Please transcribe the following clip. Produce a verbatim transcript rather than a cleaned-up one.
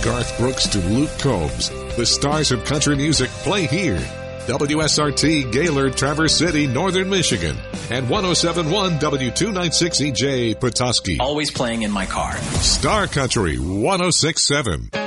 Garth Brooks to Luke Combs, the stars of country music play here. W S R T Gaylord, Traverse City, Northern Michigan, and one oh seven point one W two ninety-six E J Petoskey. Always playing in my car. Star Country one oh six point seven.